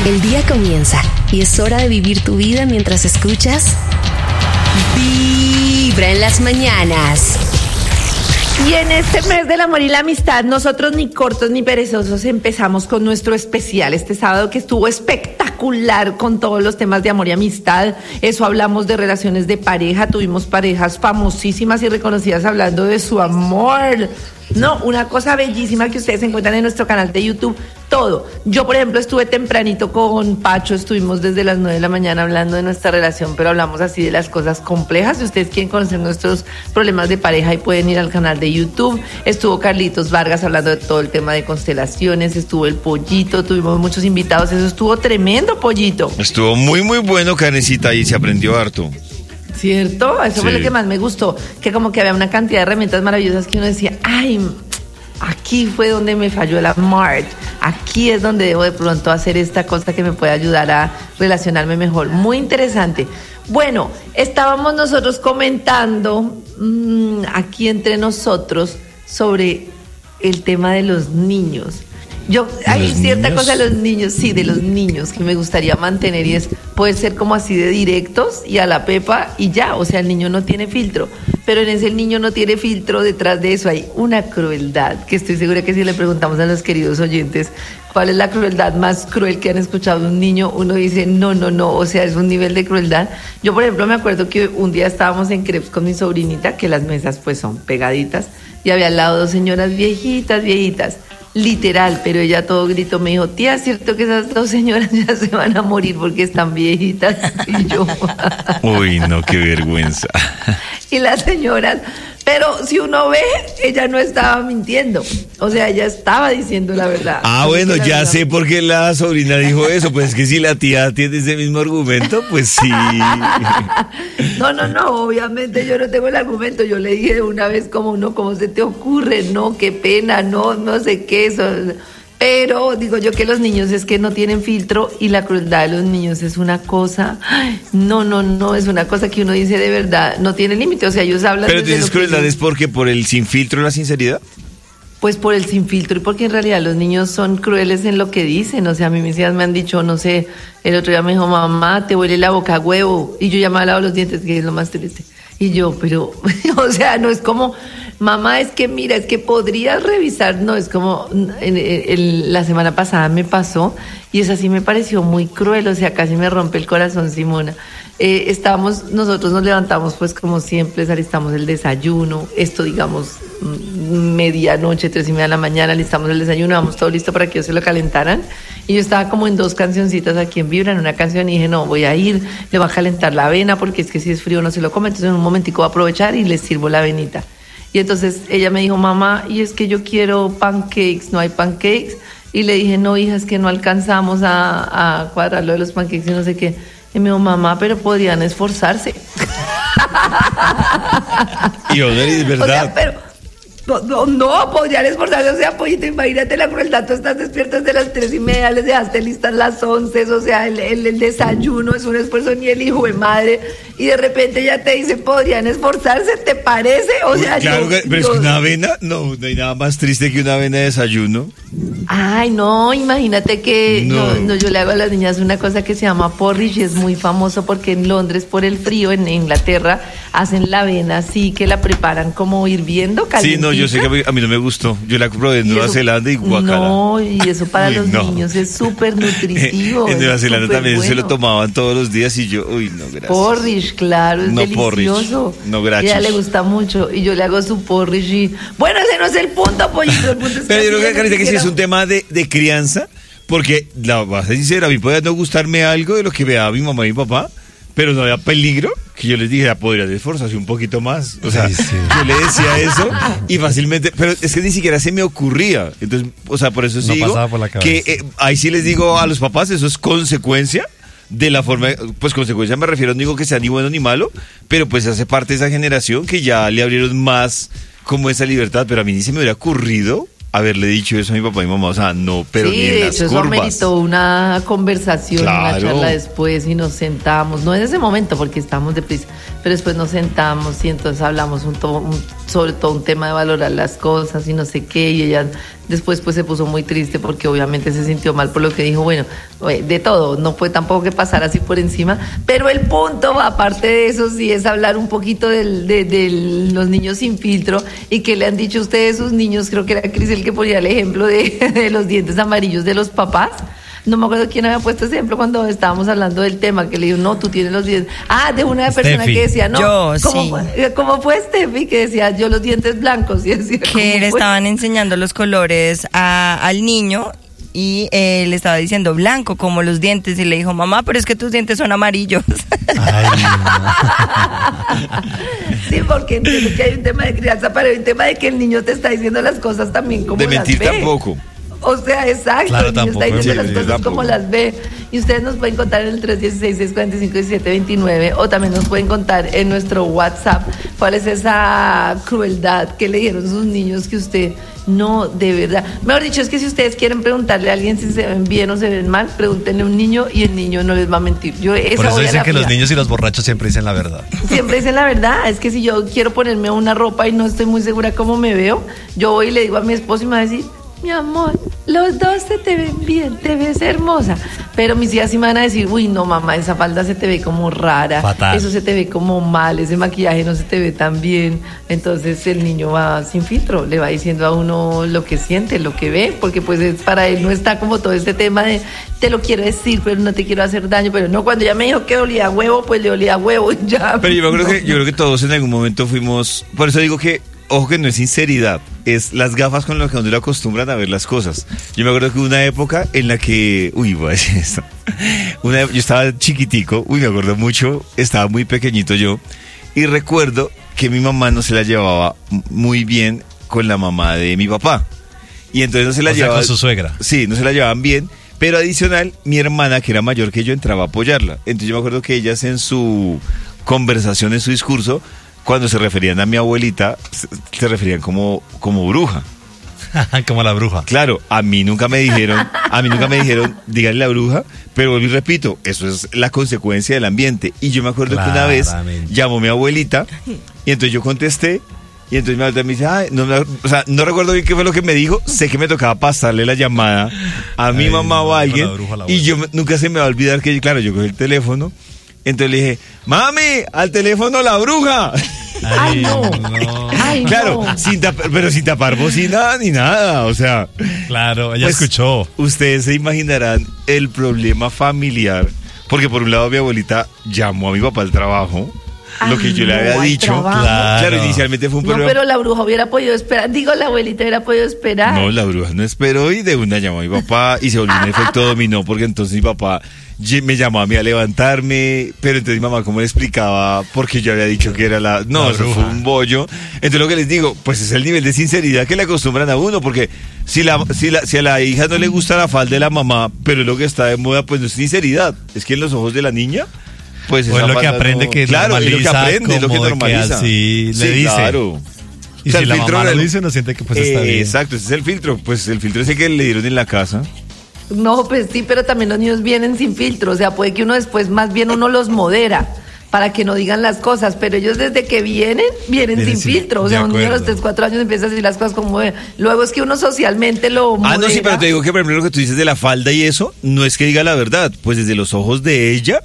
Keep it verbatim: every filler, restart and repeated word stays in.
El día comienza y es hora de vivir tu vida mientras escuchas Vibra en las mañanas. Y en este mes del amor y la amistad, nosotros ni cortos ni perezosos empezamos con nuestro especial este sábado, que estuvo espectacular con todos los temas de amor y amistad. Eso, hablamos de relaciones de pareja, tuvimos parejas famosísimas y reconocidas hablando de su amor. No, una cosa bellísima que ustedes encuentran en nuestro canal de YouTube, todo. Yo, por ejemplo, estuve tempranito con Pacho, estuvimos desde las nueve de la mañana hablando de nuestra relación, pero hablamos así de las cosas complejas. Si ustedes quieren conocer nuestros problemas de pareja, y pueden ir al canal de YouTube. Estuvo Carlitos Vargas hablando de todo el tema de constelaciones, estuvo el Pollito, tuvimos muchos invitados, eso estuvo tremendo, Pollito. Estuvo muy, muy bueno, Karencita, y se aprendió harto. ¿Cierto? Eso sí. Fue lo que más me gustó, que como que había una cantidad de herramientas maravillosas que uno decía, ay, aquí fue donde me falló la Mart, aquí es donde debo de pronto hacer esta cosa que me puede ayudar a relacionarme mejor. Muy interesante. Bueno, estábamos nosotros comentando mmm, aquí entre nosotros sobre el tema de los niños. Yo, hay cierta cosa de los niños, sí, de los niños que me gustaría mantener, y es poder ser como así de directos y a la pepa y ya, o sea, el niño no tiene filtro, pero en ese niño no tiene filtro, detrás de eso hay una crueldad, que estoy segura que si le preguntamos a los queridos oyentes cuál es la crueldad más cruel que han escuchado de un niño, uno dice no, no, no, o sea, es un nivel de crueldad. Yo, por ejemplo, me acuerdo que un día estábamos en crepes con mi sobrinita, que las mesas pues son pegaditas, y había al lado dos señoras viejitas, viejitas, literal, pero ella todo grito me dijo, tía, ¿es cierto que esas dos señoras ya se van a morir porque están viejitas? Y yo... Uy, no, qué vergüenza. Y las señoras, pero si uno ve, ella no estaba mintiendo, o sea, ella estaba diciendo la verdad. Ah, bueno, ya sé por qué la sobrina dijo eso, pues es que si la tía tiene ese mismo argumento, pues sí. No, no, no, obviamente yo no tengo el argumento, yo le dije una vez como, no, ¿cómo se te ocurre? No, qué pena, no, no sé qué, eso... Pero digo yo que los niños es que no tienen filtro, y la crueldad de los niños es una cosa, no, no, no, es una cosa que uno dice de verdad, no tiene límite, o sea, ellos hablan... Pero dices crueldad es porque por el sin filtro, la sinceridad. Pues por el sin filtro, y porque en realidad los niños son crueles en lo que dicen, o sea, a mí mis hijas me han dicho, no sé, el otro día me dijo, mamá, te huele la boca a huevo, y yo ya me he lavado los dientes, que es lo más triste. Y yo, pero, o sea, no es como, mamá, es que mira, es que podrías revisar, no, es como, en, en, en, la semana pasada me pasó, y eso sí me pareció muy cruel, o sea, casi me rompe el corazón, Simona. Eh, estábamos, nosotros nos levantamos, pues como siempre, alistamos el desayuno, esto digamos, medianoche, tres y media de la mañana, alistamos el desayuno, vamos todo listo para que ellos se lo calentaran, y yo estaba como en dos cancioncitas aquí en Vibra, en una canción, y dije, no, voy a ir, le voy a calentar la avena, porque es que si es frío no se lo come, entonces en un momentico voy a aprovechar y les sirvo la avenita. Y entonces ella me dijo, mamá, y es que yo quiero pancakes, no hay pancakes, y le dije, no, hija, es que no alcanzamos a, a cuadrar lo de los pancakes y no sé qué. Y me dijo, mamá, pero podrían esforzarse. Y Oderi, es verdad. O sea, pero... No, no, no, podrían esforzarse, o sea, Pollito, imagínate la crueldad, tú estás despiertas de las tres y media, les dejaste listas las once, o sea, el, el, el desayuno es un esfuerzo ni el hijo de madre, y de repente ya te dice, podrían esforzarse, ¿te parece? O sea, claro, yo, que, pero yo, es que una avena, no, no hay nada más triste que una avena de desayuno. Ay, no, imagínate que no. No, no, yo le hago a las niñas una cosa que se llama porridge, y es muy famoso porque en Londres, por el frío, en Inglaterra, hacen la avena así, que la preparan como hirviendo, calientita. Sí, no, yo sé que a mí no me gustó, yo la probé en Nueva Zelanda y guacala. No, y eso para uy, los no. niños es súper nutritivo. En Nueva Zelanda también bueno. Se lo tomaban todos los días y yo, uy, no, gracias. Porridge, claro, es no, delicioso. Porridge. No, gracias. A ella le gusta mucho y yo le hago su porridge y... Bueno, ese no es el punto, Pollito, el punto es pero que... yo creo que, Carita, que sí es un tema de, de crianza, porque, la voy a ser sincera, a mí puede no gustarme algo de lo que vea mi mamá y mi papá, pero no había peligro que yo les dijera, podrías esforzarse un poquito más. O sea, sí, sí. Yo le decía eso y fácilmente, pero es que ni siquiera se me ocurría. Entonces, o sea, por eso sí no digo pasaba por la cabeza. Que eh, ahí sí les digo a los papás, eso es consecuencia de la forma, pues consecuencia me refiero, no digo que sea ni bueno ni malo, pero pues hace parte de esa generación que ya le abrieron más como esa libertad, pero a mí ni se me hubiera ocurrido haberle dicho eso a mi papá y mi mamá, o sea, no, pero sí, ni en de las hecho curvas. Eso ameritó una conversación, claro. Una charla después y nos sentamos, no en ese momento porque estábamos deprisa, pero después nos sentamos y entonces hablamos un to- un, sobre todo un tema de valorar las cosas y no sé qué, y ella Después pues se puso muy triste porque obviamente se sintió mal por lo que dijo. Bueno, de todo, no fue tampoco que pasar así por encima. Pero el punto, aparte de eso, sí es hablar un poquito del, de, de los niños sin filtro y que le han dicho ustedes sus niños. Creo que era Cris el que ponía el ejemplo de, de los dientes amarillos de los papás. No me acuerdo quién había puesto ese ejemplo cuando estábamos hablando del tema, que le dijo, no, tú tienes los dientes. Ah, de una persona Steffi. que decía, no. Yo, ¿cómo, sí. fue, ¿Cómo fue Steffi? Que decía, yo los dientes blancos. Y decía, Que le fue? estaban enseñando los colores a, al niño y eh, le estaba diciendo blanco como los dientes y le dijo, mamá, pero es que tus dientes son amarillos. Ay, Sí, porque entiendo que hay un tema de crianza, pero hay un tema de que el niño te está diciendo las cosas también como De las mentir ve. tampoco. O sea, exacto, Claro, el niño tampoco, está diciendo sí, las cosas tampoco. como las ve. Y ustedes nos pueden contar en el tres uno seis, seis cuatro cinco, uno siete dos nueve o también nos pueden contar en nuestro WhatsApp cuál es esa crueldad que le dieron sus niños que usted no, de verdad. Mejor dicho, es que si ustedes quieren preguntarle a alguien si se ven bien o se ven mal, pregúntenle a un niño y el niño no les va a mentir. Yo esa por eso voy a dicen la que los fija. niños y los borrachos siempre dicen la verdad. Siempre dicen la verdad, es que si yo quiero ponerme una ropa y no estoy muy segura cómo me veo, yo voy y le digo a mi esposo y me va a decir, mi amor, los dos se te ven bien, te ves hermosa. Pero mis hijas sí me van a decir, uy, no, mamá, esa falda se te ve como rara. Fatal. Eso se te ve como mal, ese maquillaje no se te ve tan bien. Entonces el niño va sin filtro, le va diciendo a uno lo que siente, lo que ve, porque pues es, para él no está como todo este tema de, te lo quiero decir, pero no te quiero hacer daño. Pero no, cuando ya me dijo que olía a huevo, pues le olía a huevo y ya. Pero yo creo, No. que, yo creo que todos en algún momento fuimos. Por eso digo que, ojo, que no es sinceridad, es las gafas con las que uno le acostumbran a ver las cosas. Yo me acuerdo que hubo una época en la que. Uy, voy a decir esto. Una, yo estaba chiquitico, uy, me acuerdo mucho, estaba muy pequeñito yo. Y recuerdo que mi mamá no se la llevaba muy bien con la mamá de mi papá. Y entonces no se la O sea, llevaba. con su suegra. Sí, no se la llevaban bien. Pero adicional, mi hermana, que era mayor que yo, entraba a apoyarla. Entonces yo me acuerdo que ellas en su conversación, en su discurso, cuando se referían a mi abuelita, se, se referían como, como bruja. Como la bruja. Claro, a mí nunca me dijeron, a mí nunca me dijeron, díganle la bruja, pero vuelvo y repito, eso es la consecuencia del ambiente. Y yo me acuerdo que una vez Claramente. llamó mi abuelita, y entonces yo contesté, y entonces mi abuelita me dice, ay, no, me- o sea, no recuerdo bien qué fue lo que me dijo, sé que me tocaba pasarle la llamada a mi Ay, mamá o no, a alguien, la bruja, la y abuela. yo me- nunca se me va a olvidar que, claro, yo cogí el teléfono, entonces le dije, mami, al teléfono la bruja. Ay, no. Ay, Claro, no. sin tapar, pero sin tapar bocina ni nada, o sea. Claro, ella Pues, escuchó. Ustedes se imaginarán el problema familiar, porque por un lado mi abuelita llamó a mi papá al trabajo, Ay, lo que yo le no, había al dicho. trabajo. Claro, Claro. inicialmente fue un No, problema. pero la bruja hubiera podido esperar. Digo, la abuelita hubiera podido esperar. No, la bruja no esperó y de una llamó a mi papá y se volvió un efecto dominó porque entonces mi papá ye- me llamó a mí a levantarme, pero entonces mi mamá cómo le explicaba porque yo había dicho que era la... No, La eso bruja. fue un bollo. Entonces lo que les digo, pues es el nivel de sinceridad que le acostumbran a uno, porque si, la, si, la, si a la hija no le gusta la falda de la mamá, pero es lo que está de moda, pues no es sinceridad. Es que en los ojos de la niña... Pues O es esa lo que falda aprende no- que claro, es lo que normaliza, aprende, es lo que como de que normaliza. así le Sí, dice. claro. Y O sea, si el la filtro mamá del- lo dice, uno siente que pues está Eh, bien. Exacto, ese es el filtro. Pues el filtro ese que le dieron en la casa. No, pues sí, pero también los niños vienen sin filtro. O sea, puede que uno después más bien uno los modera para que no digan las cosas, pero ellos desde que vienen, vienen Vienen sin sin- filtro. O de sea, un niño a los acuerdo. tres, cuatro años empieza a decir las cosas como... eh, Luego es que uno socialmente lo Ah, no, sí, modera. pero te digo que por ejemplo lo que tú dices de la falda y eso, no es que diga la verdad, pues desde los ojos de ella,